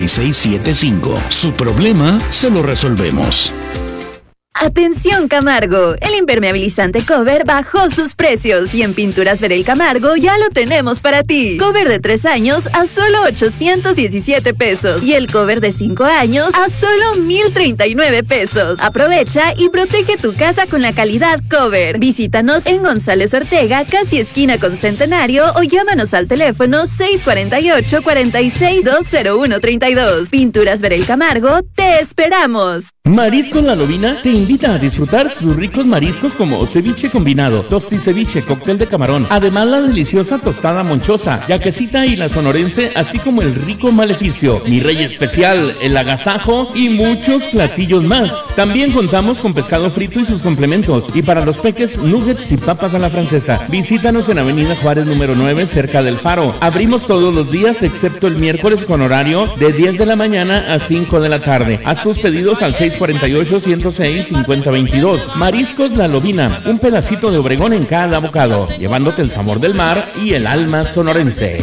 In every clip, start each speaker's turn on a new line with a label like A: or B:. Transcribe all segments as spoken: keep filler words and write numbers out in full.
A: seis siete cinco. Su problema se lo resolvemos.
B: Atención Camargo, el impermeabilizante Cover bajó sus precios y en Pinturas Verel Camargo ya lo tenemos para ti. Cover de tres años a solo ochocientos diecisiete pesos y el cover de cinco años a solo mil treinta y nueve pesos. Aprovecha y protege tu casa con la calidad Cover. Visítanos en González Ortega, casi esquina con Centenario, o llámanos al teléfono seis cuatro ocho, cuatro seis, dos cero uno tres dos. Pinturas Verel Camargo, te esperamos.
C: Mariscos La Lobina te invita a disfrutar sus ricos mariscos como ceviche combinado, tosti ceviche, cóctel de camarón, además la deliciosa tostada monchosa, yaquecita y la sonorense, así como el rico maleficio, mi rey especial, el agasajo y muchos platillos más. También contamos con pescado frito y sus complementos, y para los peques, nuggets y papas a la francesa. Visítanos en Avenida Juárez número nueve, cerca del Faro. Abrimos todos los días excepto el miércoles con horario de diez de la mañana a cinco de la tarde. Haz tus pedidos al seis cuatro ocho, ciento seis, cincuenta veintidós. Mariscos La Lobina, un pedacito de Obregón en cada bocado, llevándote el sabor del mar y el alma sonorense.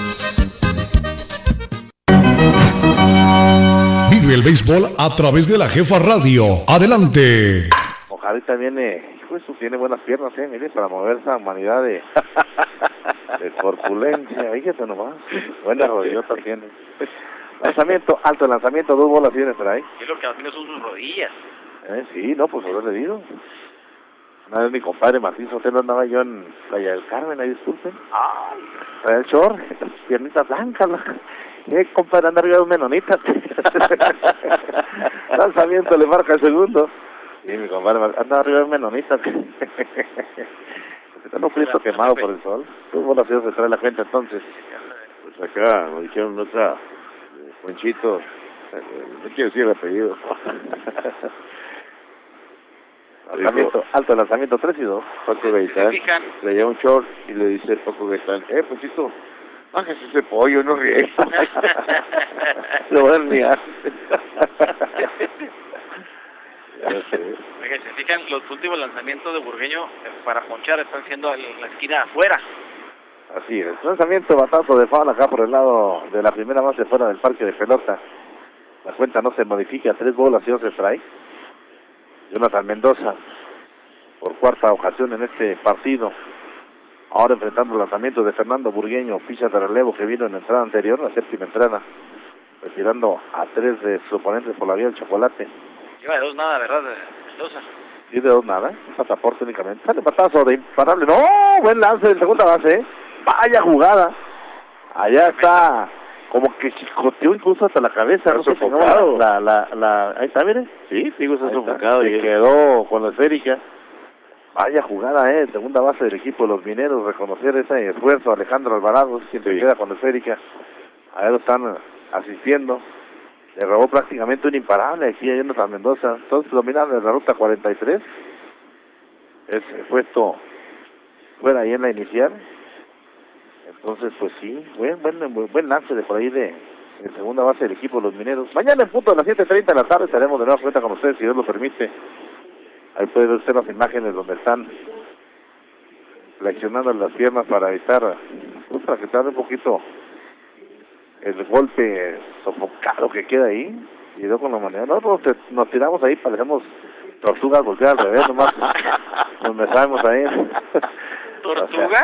D: Vive el béisbol a través de la Jefa Radio. Adelante.
E: Ojalá viene, pues tiene buenas piernas, eh, mire, para mover esa humanidad de, de corpulencia, fíjate nomás, buena rodillota tiene. Lanzamiento, alto lanzamiento, dos bolas tiene por ahí.
F: Es lo que tiene son sus rodillas.
E: Eh, sí, no, pues haberle dicho. Una vez mi compadre Martín Sotelo andaba yo en Playa del Carmen, ahí disculpen.
F: Ay.
E: Trae el short, piernitas blancas, ¿no? Eh, compadre, anda arriba de un menonita. Lanzamiento, le marca el segundo. Sí, mi compadre, anda arriba de un menonita. Está un frito quemado por el sol. Dos bolas se trae la gente entonces. Pues acá nos dijeron otra... Ponchito, no quiero decir el apellido. Lanzamiento, alto lanzamiento, tres y dos. Paco Gaitán le lleva un short y le dice Paco Gaitán, eh, Ponchito, bájese ese pollo, no ríe. Lo voy a hornear.
F: Oiga, se fijan, los últimos lanzamientos de Burgueño para ponchar están siendo en la esquina afuera.
E: Así es, lanzamiento batazo de foul acá por el lado de la primera base fuera del parque de pelota. La cuenta no se modifica, tres bolas y dos strikes. Jonathan Mendoza, por cuarta ocasión en este partido, ahora enfrentando el lanzamiento de Fernando Burgueño, ficha de relevo que vino en la entrada anterior, la séptima entrada, retirando a tres de sus oponentes por la vía del chocolate.
F: Lleva de dos nada, ¿verdad, Mendoza?
E: Sí, de dos nada, pasaporte únicamente. Sale batazo de imparable, no, buen lance de segunda base, ¿eh? Vaya jugada. Allá está, como que chicoteó incluso hasta la cabeza. No
G: sofocado.
E: La, la, la, ahí está, mire.
G: Sí, digo, está sofocado.
E: Y quedó con la esférica. Vaya jugada, eh, segunda base del equipo de los Mineros, reconocer ese esfuerzo. Alejandro Alvarado, quien se queda con la esférica. A lo están asistiendo. Le robó prácticamente un imparable aquí a Jonathan Mendoza. Entonces dominaron en la ruta cuarenta y tres. Es puesto fuera ahí en la inicial. Entonces, pues sí, buen, buen, buen lance de por ahí de, de segunda base del equipo de los Mineros. Mañana en punto de las siete treinta de la tarde estaremos de nueva cuenta con ustedes, si Dios lo permite. Ahí puede ver usted las imágenes donde están flexionando las piernas para evitar, pues, para que tarde un poquito el golpe sofocado que queda ahí. Y luego con la manera, nosotros nos tiramos ahí, parecemos tortugas volteadas al revés, nomás nos besamos ahí.
F: ¿Tortuga?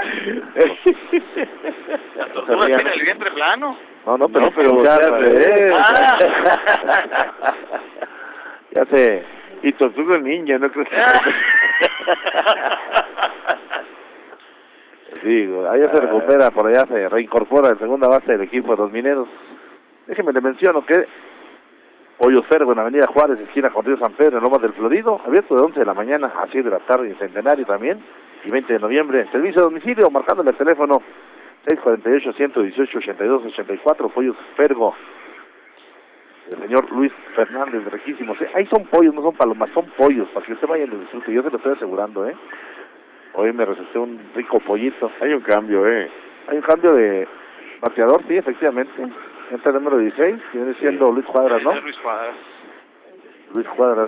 F: La tortuga tiene el vientre plano.
E: No, no, pero,
F: no,
E: pero ya al revés.
F: Ah.
E: Ya sé. Y tortuga el ninja, ¿no crees? Digo, allá se recupera, por allá se reincorpora en segunda base del equipo de los Mineros. Déjeme le menciono que Pollos Fergo en Avenida Juárez, esquina con Río San Pedro, en Lomas del Florido, abierto de once de la mañana a siete de la tarde, en Centenario también, y veinte de noviembre, servicio de domicilio, marcándole el teléfono seis cuatro ocho, uno uno ocho, ochenta y dos ochenta y cuatro, Pollos Fergo, el señor Luis Fernández, riquísimos. Ahí son pollos, no son palomas, son pollos, para que usted vaya y lo disfrute, yo se lo estoy asegurando, ¿eh? Hoy me receté un rico pollito.
G: Hay un cambio, ¿eh?
E: Hay un cambio de bateador, sí, efectivamente. Entra el número dieciséis, que viene siendo sí. Luis Cuadras, ¿no?
F: Luis Cuadras.
E: Luis Cuadras.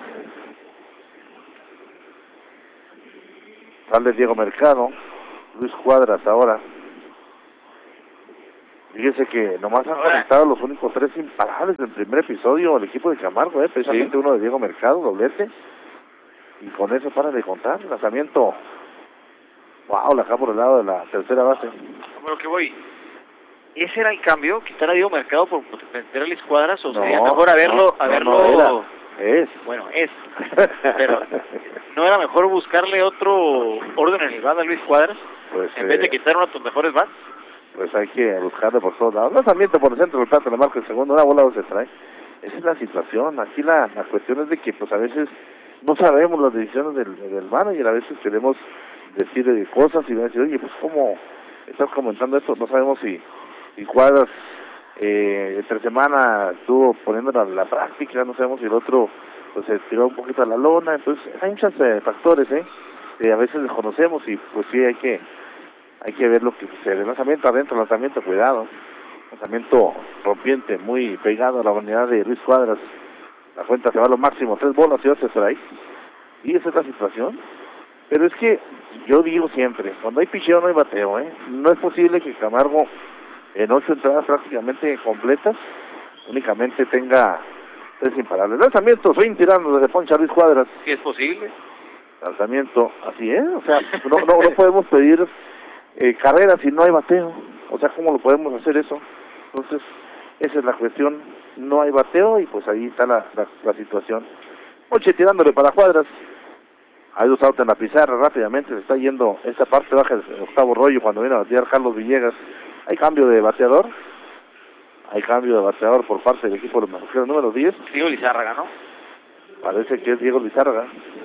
E: Sale Diego Mercado. Luis Cuadras ahora. Fíjese que nomás han conectado los únicos tres imparables del primer episodio el equipo de Camargo, ¿eh? Precisamente sí. Uno de Diego Mercado, doblete. Y con eso para de contar. Lanzamiento. Wow, la acá por el lado de la tercera base.
F: Bueno, que voy. ¿Ese era el cambio? ¿Quitar a Diego Mercado por meter a Luis Cuadras? ¿O no, sería mejor haberlo...
E: No,
F: haberlo...
E: no, no era. Es.
F: Bueno, es. Pero, ¿no era mejor buscarle otro orden en el bat a Luis Cuadras?
E: Pues,
F: en vez de
E: eh,
F: quitar uno de tus mejores bats.
E: Pues hay que buscarle por todos lados. Lanzamiento por el centro del plato, le marca el segundo, una bola no se trae. Esa es la situación. Aquí la, la cuestión es de que pues a veces no sabemos las decisiones del, del manager, a veces queremos decir cosas y decir, oye, pues como estás comentando esto, no sabemos si, si Cuadras eh, entre semana estuvo poniendo la, la práctica, no sabemos si el otro pues se tiró un poquito a la lona, entonces hay muchos eh, factores, eh, que a veces desconocemos y pues sí hay que hay que ver lo que sucede. Lanzamiento adentro, lanzamiento cuidado, lanzamiento rompiente, muy pegado a la unidad de Luis Cuadras. La cuenta se va a lo máximo, tres bolas y ocho strikes. Y esa es la situación. Pero es que yo digo siempre, cuando hay picheo no hay bateo, ¿eh? No es posible que Camargo en ocho entradas prácticamente completas únicamente tenga tres imparables. Lanzamiento, swing tirando desde poncha Luis Cuadras.
F: ¿Sí es posible?
E: Lanzamiento, así es, o sea, no, no, no podemos pedir eh, carreras si no hay bateo. O sea, ¿cómo lo podemos hacer eso? Entonces, esa es la cuestión. No hay bateo y pues ahí está la, la, la situación. Oche tirándole para Cuadras. Hay dos autos en la pizarra, rápidamente se está yendo esta parte baja el octavo rollo cuando viene a batear Carlos Villegas. Hay cambio de bateador. Hay cambio de bateador por parte del equipo de los Marujeros número diez.
F: Diego Lizárraga, ¿no?
E: Parece que es Diego Lizárraga.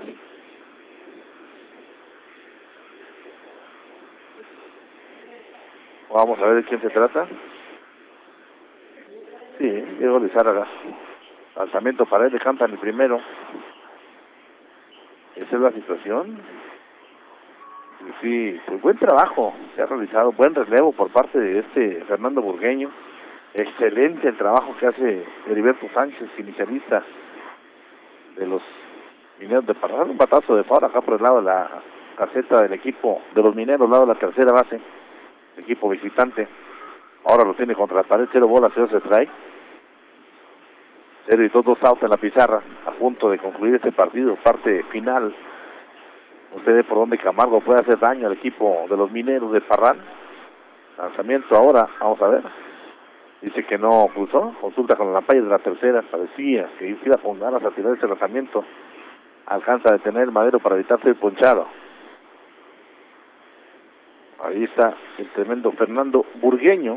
E: Vamos a ver de quién se trata. Sí, Diego Lizárraga. Lanzamiento para él, le cantan el primero. Esa es la situación. Sí, pues buen trabajo se ha realizado, buen relevo por parte de este Fernando Burgueño. Excelente el trabajo que hace Heriberto Sánchez, inicialista de los Mineros de Parral. Un batazo de favor acá por el lado de la caseta del equipo de los Mineros, lado de la tercera base, el equipo visitante. Ahora lo tiene contra la pared, cero bolas, cero se trae. Cero y dos, dos outs en la pizarra, a punto de concluir este partido, parte final. Usted ve por dónde Camargo puede hacer daño al equipo de los Mineros de Parral. Lanzamiento ahora, vamos a ver. Dice que no pulsó, consulta con la palla de la tercera, parecía que iba con ganas a tirar ese lanzamiento. Alcanza a detener el madero para evitar ser ponchado. Ahí está el tremendo Fernando Burgueño.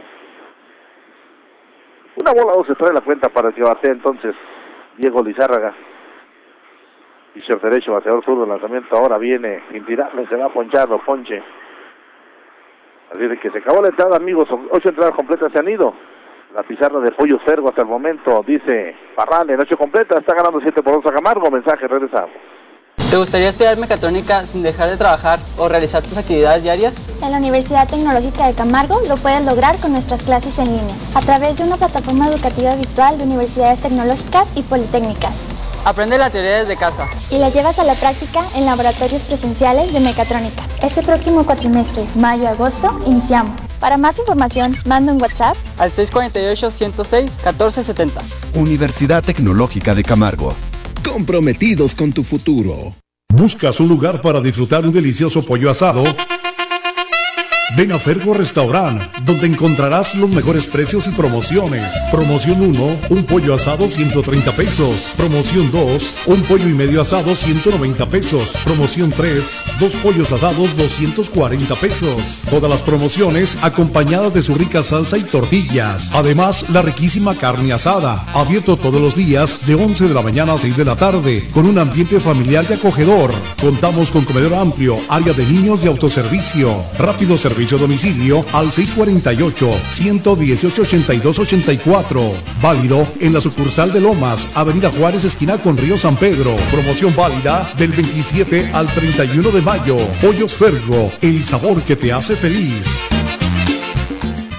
E: Una bola dos se trae la cuenta para el que batea entonces Diego Lizárraga. Pitcher derecho, bateador zurdo, el lanzamiento ahora viene sin tirarle, se va a ponchado, ponche. Así de que se acabó la entrada, amigos, ocho entradas completas se han ido. La pizarra de Pollo Fergo hasta el momento, dice Parral, en ocho completa, está ganando siete por dos a Camargo, mensaje, regresamos.
H: ¿Te gustaría estudiar mecatrónica sin dejar de trabajar o realizar tus actividades diarias?
I: En la Universidad Tecnológica de Camargo lo puedes lograr con nuestras clases en línea, a través de una plataforma educativa virtual de universidades tecnológicas y politécnicas.
H: Aprende la teoría desde casa
I: y la llevas a la práctica en laboratorios presenciales de mecatrónica. Este próximo cuatrimestre, mayo-agosto, iniciamos. Para más información, manda un WhatsApp
H: al seis cuatro ocho, ciento seis, catorce setenta.
J: Universidad Tecnológica de Camargo.
A: Comprometidos con tu futuro.
D: ¿Buscas un lugar para disfrutar un delicioso pollo asado? Ven a Fergo Restaurant, donde encontrarás los mejores precios y promociones. Promoción uno, un pollo asado ciento treinta pesos. Promoción dos, un pollo y medio asado ciento noventa pesos. Promoción tres, dos pollos asados doscientos cuarenta pesos. Todas las promociones acompañadas de su rica salsa y tortillas. Además, la riquísima carne asada. Abierto todos los días de once de la mañana a seis de la tarde, con un ambiente familiar y acogedor. Contamos con comedor amplio, área de niños y autoservicio. Rápido servicio a domicilio al seis cuatro ocho, uno uno ocho, ocho dos ocho cuatro. Válido en la sucursal de Lomas, Avenida Juárez, esquina con Río San Pedro. Promoción válida del veintisiete al treinta y uno de mayo. Pollos Fergo, el sabor que te hace feliz.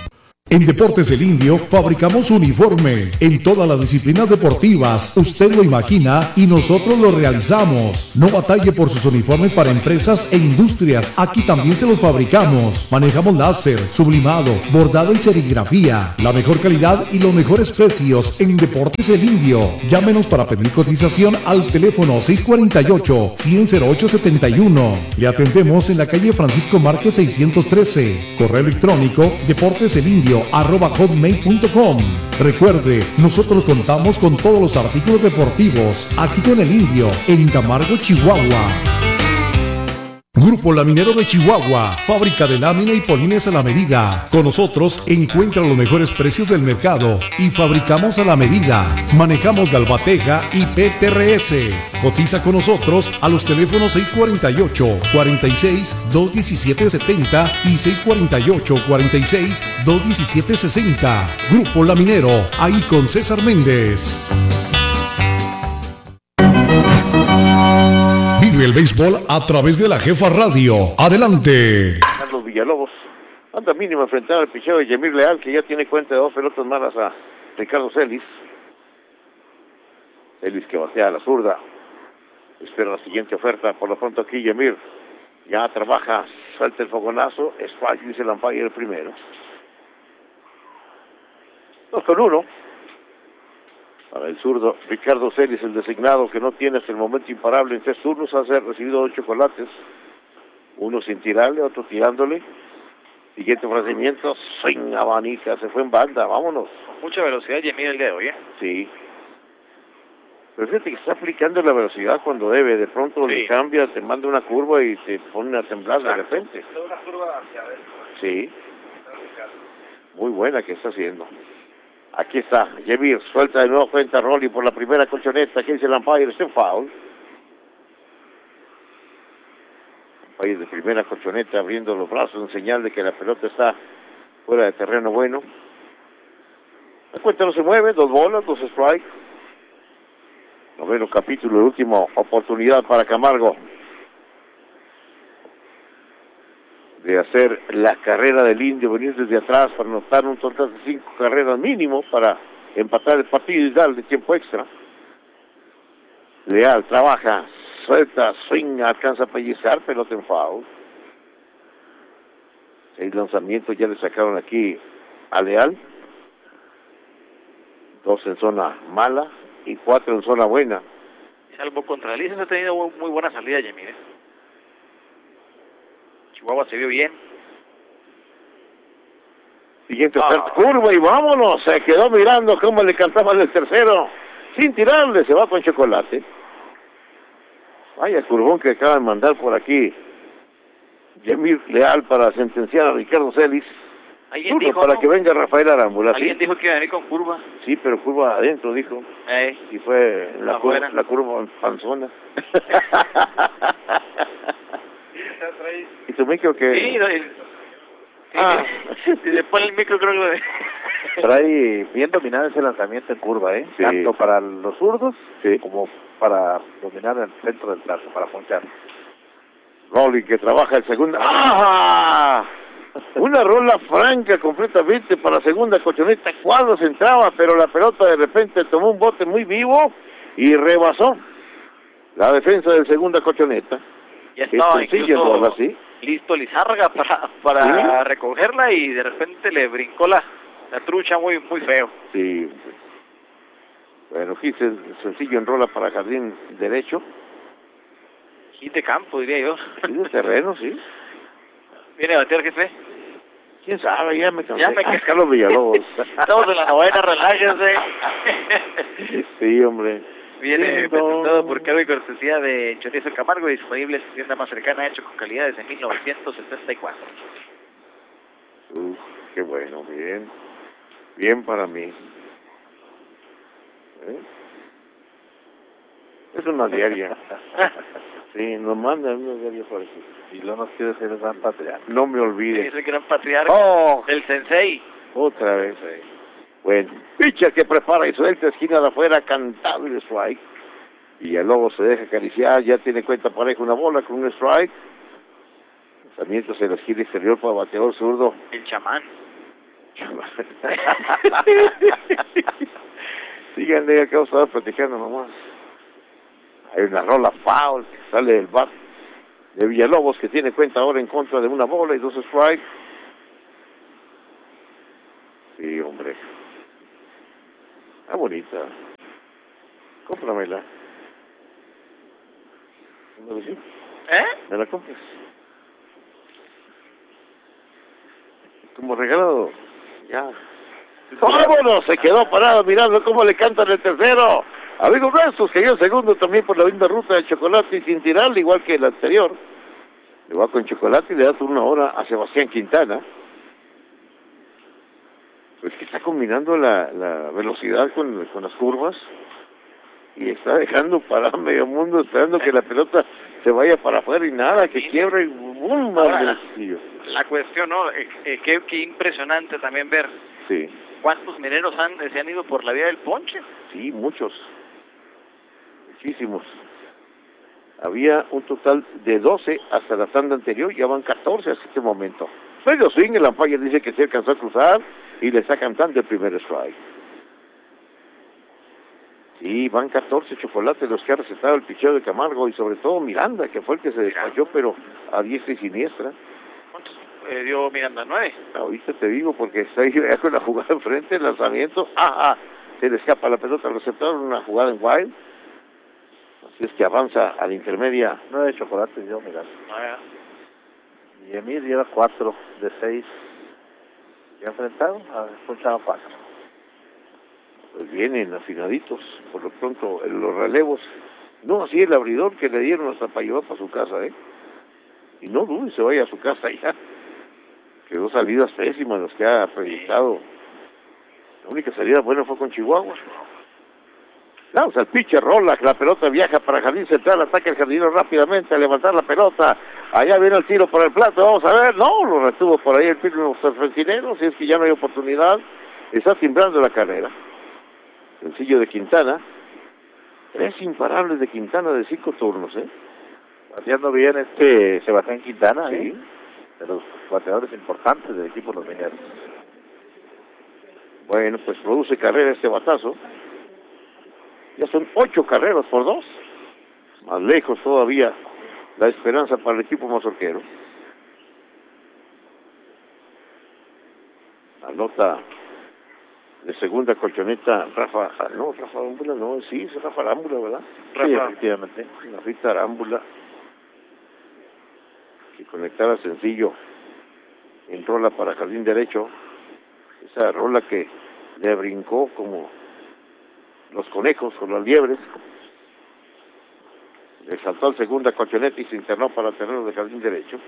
D: En Deportes El Indio fabricamos uniforme en todas las disciplinas deportivas. Usted lo imagina y nosotros lo realizamos. No batalle por sus uniformes para empresas e industrias. Aquí también se los fabricamos. Manejamos láser, sublimado, bordado y serigrafía. La mejor calidad y los mejores precios en Deportes El Indio. Llámenos para pedir cotización al teléfono seis cuatro ocho, cien cero ocho setenta y uno. Le atendemos en la calle Francisco Márquez seiscientos trece. Correo electrónico deporteselindio arroba hotmail punto com. Recuerde, nosotros contamos con todos los artículos deportivos aquí con El Indio en Camargo, Chihuahua. Grupo Laminero de Chihuahua, fábrica de lámina y polines a la medida. Con nosotros encuentra los mejores precios del mercado y fabricamos a la medida. Manejamos Galvateja y P T R S. Cotiza con nosotros a los teléfonos seis cuatro ocho, cuarenta y seis, dos diecisiete setenta y seis cuatro ocho, cuarenta y seis, dos diecisiete sesenta. Grupo Laminero, ahí con César Méndez. Vive el béisbol a través de la Jefa Radio. Adelante.
G: Carlos Villalobos anda mínimo a enfrentar al picheo de Yemir Leal, que ya tiene cuenta de dos pelotas malas a Ricardo Celis. Celis que batea a la zurda. Espera la siguiente oferta. Por lo pronto aquí Yemir ya trabaja, suelta el fogonazo. Strike, dice el umpire el primero. Dos con uno. Para el zurdo, Ricardo Celis, el designado, que no tiene hasta el momento imparable en tres turnos, ha recibido dos chocolates, uno sin tirarle, otro tirándole. Siguiente ofrecimiento, swing, abanica, se fue en banda, vámonos.
F: Mucha velocidad, Yemir, el de hoy, ¿eh?
G: Sí. Pero fíjate que está aplicando la velocidad cuando debe, de pronto sí. Le cambia, te manda una curva y te pone a temblar. Exacto. De repente.
F: Es una curva hacia adentro.
G: Sí. Muy buena que está haciendo. Aquí está, Yemir, suelta de nuevo frente a Rolly por la primera colchoneta. ¿Qué dice el umpire? Está en foul. Umpire de primera colchoneta abriendo los brazos en señal de que la pelota está fuera de terreno bueno. La cuenta no se mueve, dos bolas, dos strikes. Noveno capítulo, última oportunidad para Camargo de hacer la carrera del Indio, venir desde atrás para anotar un total de cinco carreras mínimo para empatar el partido y darle tiempo extra. Leal trabaja, suelta, swing, alcanza a pellizcar, pelota en foul. Seis lanzamientos ya le sacaron aquí a Leal. Dos en zona mala y cuatro en zona buena.
F: Salvo contra Lices ha tenido muy buena salida, Yemir. Chihuahua se vio bien.
G: Siguiente oh. curva y vámonos. Se quedó mirando cómo le cantaban el tercero. Sin tirarle, se va con chocolate. Vaya curvón que acaban de mandar por aquí Yemir Leal para sentenciar a Ricardo Celis.
F: ¿Alguien dijo,
G: para
F: no?
G: que venga Rafael Arámbula.
F: Alguien
G: ¿sí?
F: dijo que iba a venir con curva.
G: Sí, pero curva adentro, dijo.
F: Eh.
G: Y fue la, curva, la curva panzona. ¿Y tu micro que
F: Sí, no, el,
G: ah.
F: Si le pone el micro, creo que
E: trae bien dominado ese lanzamiento en curva, ¿eh?
G: Sí.
E: Tanto para los zurdos
G: sí.
E: como para dominar el centro del plazo, para ponchar.
G: Rolly que trabaja el segundo. ¡Ah! Una rola franca completamente para la segunda colchoneta. Cuadros entraba, pero la pelota de repente tomó un bote muy vivo y rebasó la defensa del segunda colchoneta.
F: Ya estaba incluso
G: bola, ¿sí?
F: listo Lizárraga para para ¿sí? recogerla y de repente le brincó la, la trucha muy muy feo.
G: Sí. Bueno, hit sencillo en rola para jardín derecho.
F: Hit de campo, diría yo.
G: Sí, de terreno, sí.
F: ¿Viene a batear, jefe?
G: ¿Quién sabe? Ya me cansé.
F: Ya me cansé.
G: Ah, Carlos Villalobos.
F: Estamos en la novena, relájense.
G: Sí, hombre.
F: Viene sí, presentado no. por cargo y cortesía de Chorizo Camargo, disponible en su tienda más cercana, hecho con calidad desde mil novecientos setenta y cuatro.
G: Uf, qué bueno, bien. Bien para mí. ¿Eh? Es una diaria. Sí, nos mandan una diaria por aquí.
E: Y no nos quiere ser el gran patriarca.
G: No me olvides.
F: Es el gran patriarca.
G: Oh,
F: el sensei.
G: Otra vez. Eh. Bueno, pitcher que prepara y suelta esquina de afuera, cantado el strike. Y el lobo se deja acariciar, ya tiene cuenta pareja una bola con un strike. Lanzamientos en la esquina exterior para bateador zurdo.
F: El chamán.
G: Síganle, acá vamos a estar platicando nomás. Hay una rola foul que sale del bat de Villalobos, que tiene cuenta ahora en contra de una bola y dos strikes. Sí, hombre. Está bonita. Cómpramela.
F: ¿Eh?
G: ¿Me la compras? Como regalado. Ya. ¡Vámonos! Se quedó parado mirando cómo le cantan el tercero. Amigos nuestros, que yo el segundo también por la misma ruta de chocolate y sin tirar, igual que el anterior. Le va con chocolate y le da una hora a Sebastián Quintana. Pues que está combinando la, la velocidad con, con las curvas y está dejando para medio mundo esperando que la pelota se vaya para afuera y nada, que quiebre y ¡bum!
F: Ahora, la cuestión, ¿no? Eh, eh, qué, qué impresionante también ver
G: sí.
F: cuántos mineros han, se han ido por la vía del ponche.
G: Sí, muchos. Muchísimos. Había un total de doce hasta la tanda anterior, ya van catorce hasta este momento. Medio swing, el umpire dice que se alcanzó a cruzar y le está cantando el primer strike. Sí, van catorce chocolates los que ha recetado el picheo de Camargo y sobre todo Miranda, que fue el que se despachó, pero a diestra y siniestra.
F: ¿Cuántos eh, dio Miranda? ¿Nueve?
G: Ahorita te digo, porque está ahí con la jugada enfrente, el lanzamiento, ajá, se le escapa la pelota al receptor, una jugada en wild. Así es que avanza a la intermedia.
E: Nueve chocolates dio Miranda.
F: Ah,
E: y Emir lleva cuatro de seis que ha enfrentado a Ponchado Pájaro.
G: Pues vienen afinaditos, por lo pronto, en los relevos. No así el abridor que le dieron hasta para llevar para su casa, ¿eh? Y no dude, se vaya a su casa ya. Quedó salidas pésimas las que ha proyectado. La única salida buena fue con Chihuahua. Lanza el pitcher, rola, la pelota viaja para Jardín Central, ataca el jardinero rápidamente a levantar la pelota. Allá viene el tiro por el plato, vamos a ver. No, lo retuvo por ahí el pitcher serpentinero, si es que ya no hay oportunidad. Está timbrando la carrera. Sencillo de Quintana. Tres imparables de Quintana de cinco turnos, ¿eh?
E: Bateando bien este Sebastián Quintana, ¿eh?
G: Sí.
E: De los bateadores importantes del equipo de los Mineros.
G: Bueno, pues produce carrera este batazo. Ya son ocho carreras por dos. Más lejos todavía la esperanza para el equipo mazorquero. Anota de segunda colchoneta Rafa, no, Rafa Arámbula, no, sí, es Rafa Arámbula, ¿verdad?
E: Rafa, sí, efectivamente.
G: Rafita Arámbula, que conectaba sencillo en rola para jardín derecho. Esa rola que le brincó como los conejos con las liebres. Le saltó al segunda colchoneta y se internó para el terreno de jardín derecho.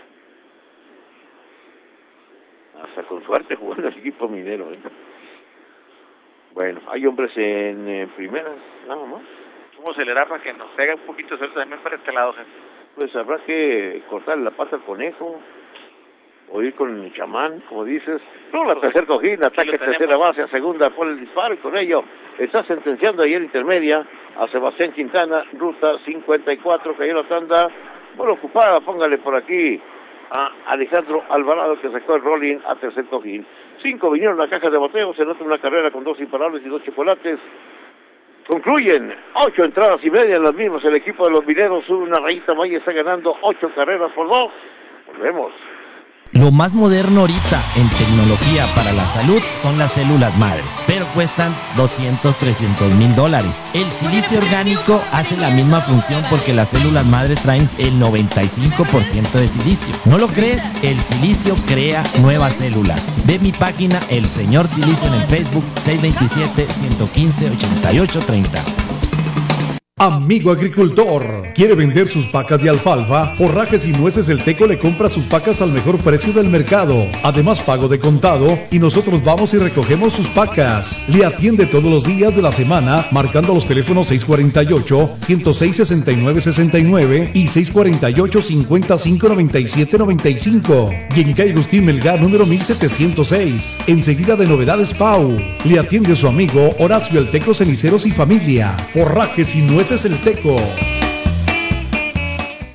G: Hasta con suerte jugó en el equipo minero, ¿eh? Bueno, hay hombres en eh, primera, nada más.
F: ¿Cómo acelerar para que nos pega un poquito suerte también para este lado, jefe?
G: Pues habrá que cortarle la pata al conejo, o ir con el chamán, como dices. No, la tercera cojín, ataque tercera base, a segunda, pone el disparo y con ello está sentenciando ayer intermedia a Sebastián Quintana, ruta cincuenta y cuatro, cayó la tanda, bueno, ocupada, póngale por aquí a Alejandro Alvarado, que sacó el rolling a tercer cojín. Cinco vinieron a la caja de bateo, se nota una carrera con dos imparables y dos chocolates. Concluyen ocho entradas y media en las mismas. El equipo de los Mineros sube una rayita más y está ganando ocho carreras por dos. Volvemos.
K: Lo más moderno ahorita en tecnología para la salud son las células madre, pero cuestan doscientos, trescientos mil dólares. El silicio orgánico hace la misma función porque las células madre traen el noventa y cinco por ciento de silicio. ¿No lo crees? El silicio crea nuevas células. Ve mi página El Señor Silicio en el Facebook, seis dos siete, uno uno cinco, ocho ocho tres cero.
D: Amigo agricultor, ¿quiere vender sus vacas de alfalfa? Forrajes y Nueces El Teco le compra sus vacas al mejor precio del mercado. Además, pago de contado y nosotros vamos y recogemos sus vacas. Le atiende todos los días de la semana, marcando los teléfonos seis cuatro ocho, uno cero seis, seis nueve seis nueve y seis cuatro ocho, cinco cinco nueve siete nueve cinco. Y en calle Agustín Melgar, número mil setecientos seis. Enseguida de Novedades Pau. Le atiende su amigo Horacio El Teco Ceniceros y familia. Forrajes y Nueces El Teco.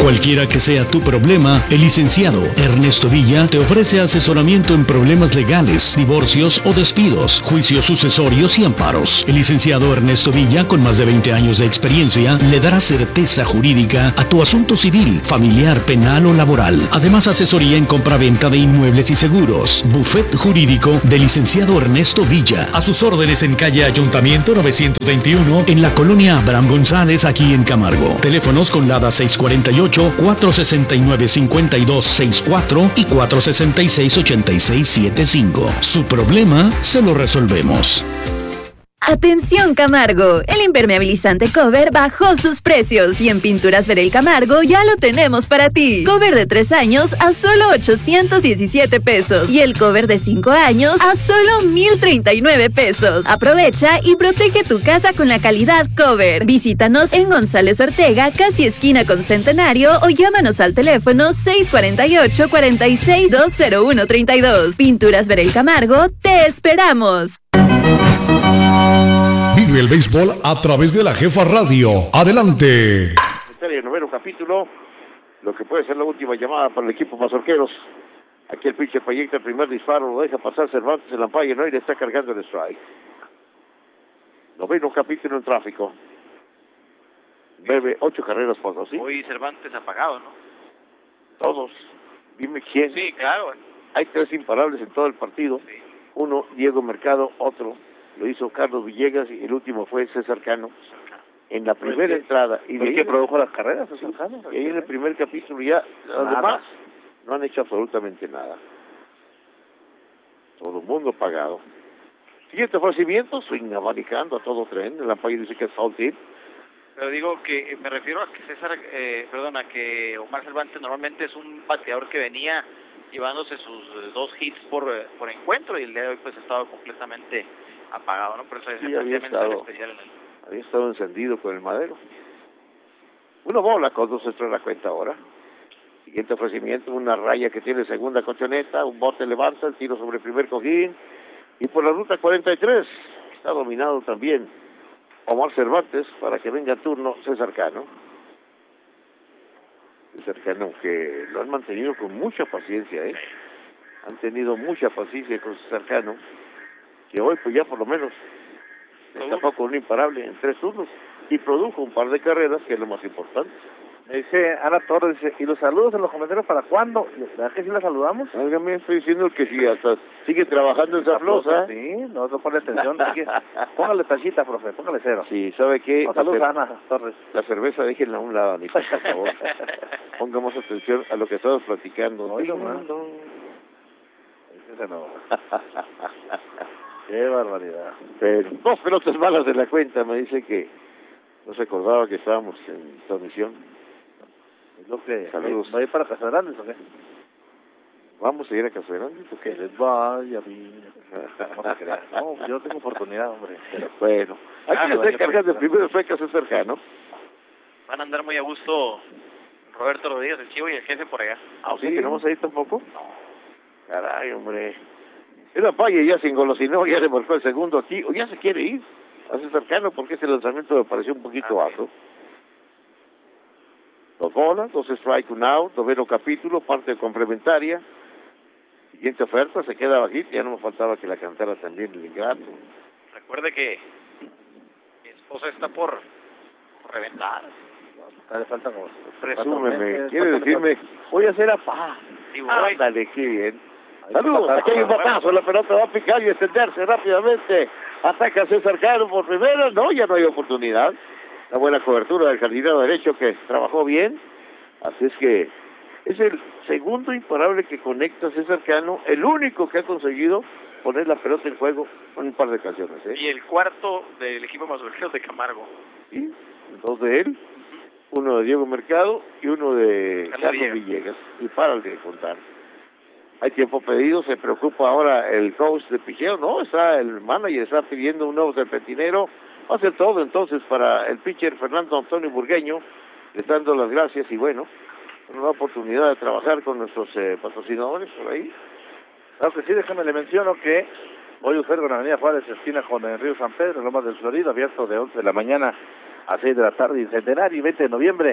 A: Cualquiera que sea tu problema, el licenciado Ernesto Villa te ofrece asesoramiento en problemas legales, divorcios o despidos, juicios sucesorios y amparos. El licenciado Ernesto Villa, con más de veinte años de experiencia, le dará certeza jurídica a tu asunto civil, familiar, penal o laboral. Además, asesoría en compraventa de inmuebles y seguros. Buffet jurídico del licenciado Ernesto Villa. A sus órdenes en calle Ayuntamiento novecientos veintiuno, en la colonia Abraham González, aquí en Camargo. Teléfonos con LADA seis cuarenta y ocho, cuatro sesenta y nueve, cincuenta y dos sesenta y cuatro y cuatro sesenta y seis, ochenta y seis setenta y cinco. Su problema se lo resolvemos.
B: Atención Camargo, el impermeabilizante Cover bajó sus precios y en Pinturas Verel Camargo ya lo tenemos para ti. Cover de tres años a solo ochocientos diecisiete pesos y el cover de cinco años a solo mil treinta y nueve pesos. Aprovecha y protege tu casa con la calidad Cover. Visítanos en González Ortega, casi esquina con Centenario, o llámanos al teléfono seis cuarenta y ocho, cuarenta y seis, dos cero uno treinta y dos. Pinturas Verel Camargo, te esperamos.
D: Vive el béisbol a través de la Jefa Radio. Adelante.
G: El noveno capítulo, lo que puede ser la última llamada para el equipo mazorqueros. Aquí el pitcher proyecta el primer disparo, lo deja pasar Cervantes, el umpire no y le está cargando el strike. Noveno capítulo en tráfico. Bebe ocho carreras por dos, ¿sí?
F: Hoy Cervantes apagado, ¿no?
G: Todos. Dime quién.
F: Sí, claro.
G: Hay tres imparables en todo el partido.
F: Sí.
G: Uno, Diego Mercado, otro lo hizo Carlos Villegas y el último fue César Cano en la primera
E: pues
G: entrada. Y
E: ¿El que produjo las carreras, César Cano?
G: Y ahí en el primer capítulo ya los
E: Nada.
G: demás no han hecho absolutamente nada. Todo el mundo pagado. Siguiente ofrecimiento, swing abanicando a todo tren. El umpire dice que es foul tip.
F: Pero digo que me refiero a que César, eh, perdón, a que Omar Cervantes normalmente es un bateador que venía llevándose sus dos hits por, por encuentro y el día de hoy pues ha estado completamente apagado, ¿no? Por eso es
G: Sí, había estado,
F: especial en el...
G: había estado encendido con el madero. Una bola con dos extras en la cuenta ahora. Siguiente ofrecimiento, una raya que tiene segunda colchoneta, un bote levanta, el tiro sobre el primer cojín. Y por la ruta cuarenta y tres está dominado también Omar Cervantes para que venga turno César Cano. César Cano que lo han mantenido con mucha paciencia, ¿eh? Han tenido mucha paciencia con César Cano, que hoy pues ya por lo menos escapó con un imparable en tres turnos y produjo un par de carreras, que es lo más importante.
E: Me dice Ana Torres, dice, ¿y los saludos en los comentarios para cuándo? ¿Verdad que sí la saludamos?
G: Óigame, estoy diciendo que si hasta sigue trabajando en Zaflosa.
E: Sí, no, no pone atención. Así que póngale tachita, profe, póngale cero.
G: Sí, ¿sabe qué?
E: No, saludos a Ana Torres.
G: La cerveza déjenla a un lado, ni por favor. Pongamos atención a lo que estamos platicando.
E: No, no, no. Ese no. Qué barbaridad.
G: Pero dos pelotas malas de la cuenta, me dice que no se acordaba que estábamos en transmisión.
E: Es lo que...
G: Saludos.
E: ¿Va a ir para Casagrandes o qué?
G: ¿Vamos a ir a Casagrandes o qué?
E: Que les vaya bien. No se crean. No, yo no tengo oportunidad, hombre. Pero...
G: Bueno, aquí ah, le está cargando el primero fue César Cercano.
F: Van a andar muy a gusto Roberto Rodríguez, el chivo, y el jefe por allá.
G: ¿Ah, sí? ¿Que no vamos a ir tampoco? No. Caray, hombre. El Valle ya se engolosinó, ya le marcó el segundo aquí, o ya se quiere ir a César Cano porque ese lanzamiento me pareció un poquito alto. Dos bolas, dos strike, un out, noveno capítulo, parte complementaria. Siguiente oferta, se queda bajita, ya no me faltaba que la cantara también el ingrato.
F: Recuerde que mi esposa está por, por reventar.
E: No, le falta como...
G: Presúmeme, quiere decirme,
E: voy a hacer a pa.
G: Ándale, qué bien. Saludos, aquí hay un batazo, la pelota va a picar y extenderse rápidamente. Ataca César Cano por primera, no, ya no hay oportunidad. La buena cobertura del jardinero derecho que trabajó bien. Así es que es el segundo imparable que conecta César Cano, el único que ha conseguido poner la pelota en juego con un par de ocasiones, ¿eh?
F: Y el cuarto del equipo mazorquero de Camargo.
G: Sí, dos de él, uno de Diego Mercado y uno de
F: Carlos
G: Carlos Villegas. Villegas. Y para el de contar. Hay tiempo pedido, se preocupa ahora el coach de picheo, ¿no? Está el manager, está pidiendo un nuevo serpentinero. Va a hacer todo entonces para el pitcher Fernando Antonio Burgueño, le está dando las gracias y bueno, una oportunidad de trabajar con nuestros eh, patrocinadores por ahí.
E: Claro que sí, déjame le menciono que hoy oferta en la Avenida Juárez, esquina con el Río San Pedro, en Lomas del Florido, abierto de once de la mañana a seis de la tarde, y Centenario, y veinte de noviembre,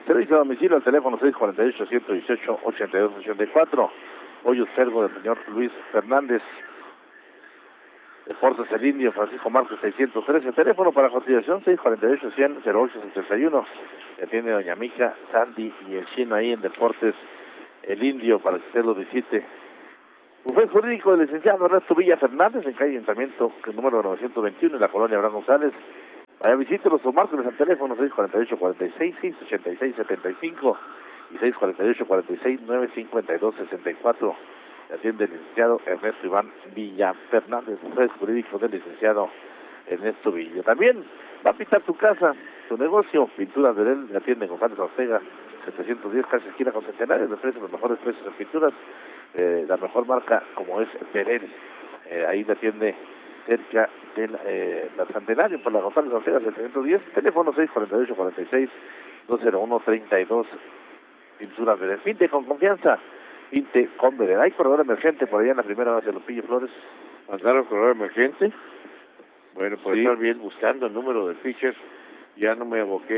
E: Servicio a domicilio al teléfono seis cuatro ocho, uno uno ocho, ocho dos ocho cuatro. Pollos Fergo del señor Luis Fernández. Deportes El Indio, Francisco Marcos seiscientos trece. Teléfono para cotización seis cuatro ocho, cien, cero ocho setenta y uno. Que tiene doña Mica, Sandy y el chino ahí en Deportes El Indio para que usted lo visite. Bufet jurídico del licenciado Ernesto Villa Fernández en calle Ayuntamiento, el número novecientos veintiuno en la colonia Abraham González. Vaya, visítelos o márqueles al teléfono seis cuatro ocho, cuarenta y seis, seis ochenta y seis, setenta y cinco y seis cuatro ocho, cuarenta y seis, nueve cincuenta y dos, sesenta y cuatro. Atiende el licenciado Ernesto Iván Villa Fernández, juez jurídico del licenciado Ernesto Villa. También va a pintar tu casa, tu negocio, Pinturas Verel, le atiende González Ortega, setecientos diez, casi esquina con Centenario, le ofrece los mejores precios en pinturas, eh, la mejor marca como es Verel. Eh, ahí le atiende cerca de la, eh, la Centenario por la González Ortega, setecientos diez, teléfono seis cuatro ocho, cuarenta y seis, dos cero uno, treinta y dos. Pinturas Verel, pinte con confianza. Pinte con Verel. Hay corredor emergente por allá en la primera base de Lupillo Flores.
G: ¿Mandaron corredor emergente? Bueno, por sí. Estar bien buscando el número del pitcher, ya no me aboqué.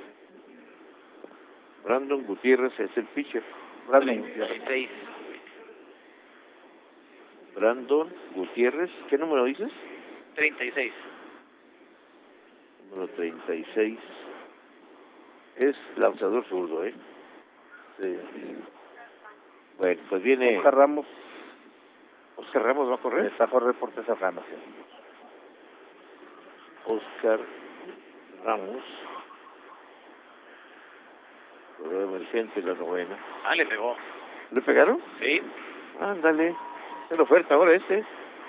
G: Brandon Gutiérrez es el pitcher.
E: Brandon
F: Gutiérrez.
G: Brandon Gutiérrez, ¿qué número dices?
F: treinta y seis.
G: Número treinta y seis. Es lanzador zurdo, ¿eh? Sí. Bueno, pues viene...
E: Oscar Ramos.
G: Oscar Ramos va a correr.
E: Está a correr por César Ramos. Sí.
G: Oscar Ramos. Corredor emergente en la novena.
F: Ah, le pegó.
G: ¿Le pegaron?
F: Sí.
G: Ándale. Es la oferta ahora este.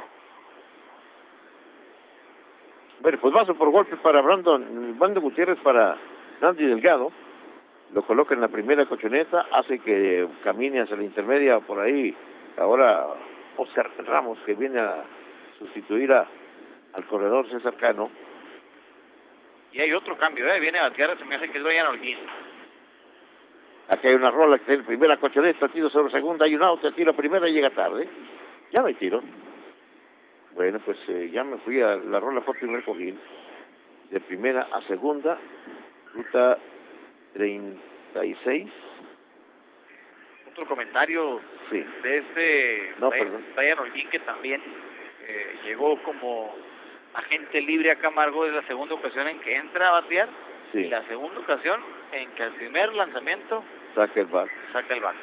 G: Bueno, pues vaso por golpe para Brandon, Brandon Gutiérrez para Nancy Delgado. Lo coloca en la primera cochoneta, hace que camine hacia la intermedia por ahí. Ahora Oscar Ramos, que viene a sustituir a, al corredor César Cano.
F: Y hay otro cambio, ¿eh? Viene a batear, se me hace que es Brian Holguín.
G: Aquí hay una rola que es la primera cochoneta, tiro sobre segunda, hay un out, el tiro primera y llega tarde. Ya no hay tiro. Bueno, pues eh, ya me fui a la rola por primer cojín. De primera a segunda, ruta treinta y seis.
F: Otro comentario
G: sí.
F: de este
G: no,
F: Brian Holguín, que también eh, llegó como agente libre a Camargo. Es la segunda ocasión en que entra a batear
G: sí.
F: Y la segunda ocasión en que al primer lanzamiento
G: saca el bat.
F: Saca el bat.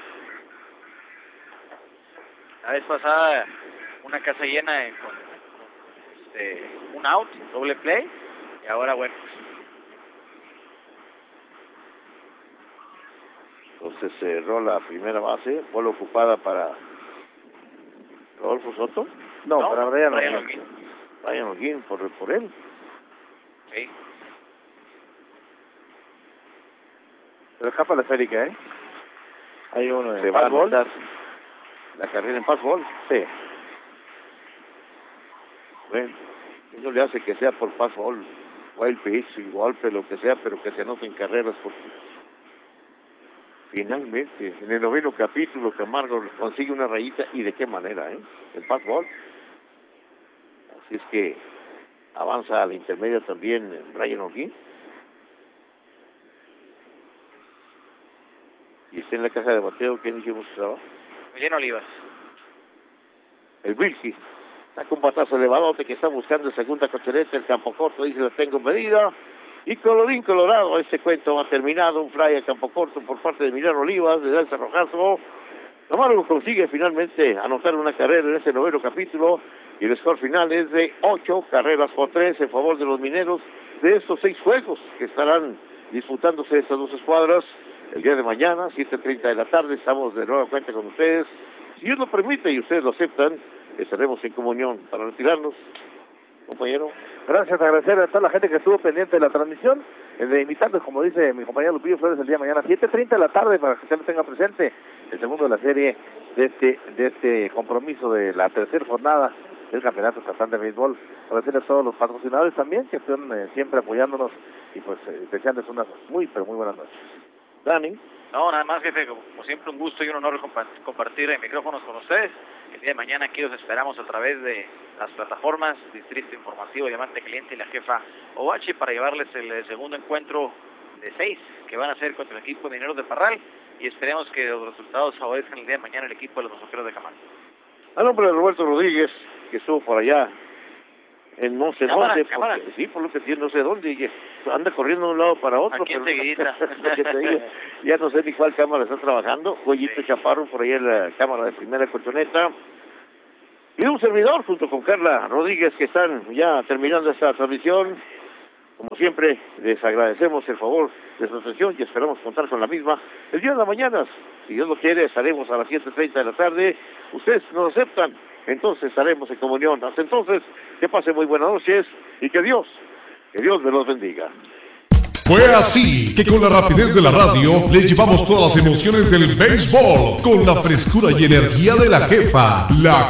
F: La vez pasada una casa llena de, con, este, un out, doble play, y ahora bueno.
G: Entonces cerró la primera base, bola ocupada para Rodolfo Soto.
E: No,
F: no
E: para Brian
F: Holguín.
G: Brian Holguín, por, por él.
F: Sí.
E: Pero escapa la esférica, ¿eh? Hay uno en
G: Se va a anotar la carrera en fastball.
E: Sí.
G: Bueno, eso le hace que sea por fastball, wild pitch, golpe, lo que sea, pero que se anoten carreras porque finalmente, en el noveno capítulo, Camargo consigue una rayita, y de qué manera, ¿eh? El fastball. Así es que avanza a la intermedia también Brian Holguín. Y está en la caja de bateo. ¿Quién dijimos que estaba?
F: Emiliano Olivas.
G: El Wilkie. Está con batazo elevadote que está buscando el segunda cochoneta, el campo corto, dice la tengo medida. Y colorín colorado, este cuento ha terminado. Un fly a campo corto por parte de Emiliano Olivas, de Dalsa Rojazo. Camargo consigue finalmente anotar una carrera en ese noveno capítulo. Y el score final es de ocho carreras por tres en favor de los mineros de estos seis juegos que estarán disputándose estas dos escuadras. El día de mañana, siete treinta de la tarde, estamos de nueva cuenta con ustedes. Si Dios lo permite y ustedes lo aceptan, estaremos en comunión para retirarnos. Compañero.
E: Gracias, agradecer a toda la gente que estuvo pendiente de la transmisión, de invitarles, como dice mi compañero Lupillo Flores, el día de mañana, siete treinta de la tarde, para que usted lo tenga presente, el segundo de la serie de este de este compromiso de la tercera jornada del Campeonato Estatal de Béisbol. Agradecerles a todos los patrocinadores también, que están eh, siempre apoyándonos, y pues eh, desearles unas muy, pero muy buenas noches. Dani.
F: No, nada más, jefe, como siempre un gusto y un honor compartir micrófonos con ustedes. El día de mañana aquí los esperamos a través de las plataformas Distrito Informativo, Diamante Caliente y la jefa Ovachi para llevarles el segundo encuentro de seis que van a hacer contra el equipo de Mineros de Parral, y esperemos que los resultados favorezcan el día de mañana el equipo de los Mozoqueros de Camargo.
G: A nombre de Roberto Rodríguez, que estuvo por allá en no sé
F: Cámara,
G: dónde,
F: cámara.
G: porque, sí, por lo que tiene no sé dónde, y anda corriendo de un lado para otro.
F: Aquí enseguidita.
G: que te diga, ya no sé ni cuál cámara está trabajando. Goyito sí. Chaparro por ahí en la cámara de primera colchoneta. Y un servidor junto con Carla Rodríguez, que están ya terminando esta transmisión. Como siempre, les agradecemos el favor de su atención y esperamos contar con la misma el día de la mañana. Si Dios lo quiere, estaremos a las siete treinta de la tarde. Ustedes nos aceptan, entonces estaremos en comunión. Hasta entonces, que pasen muy buenas noches y que Dios, que Dios me los bendiga.
D: Fue así que con la rapidez de la radio le llevamos todas las emociones del béisbol con la frescura y energía de la jefa, la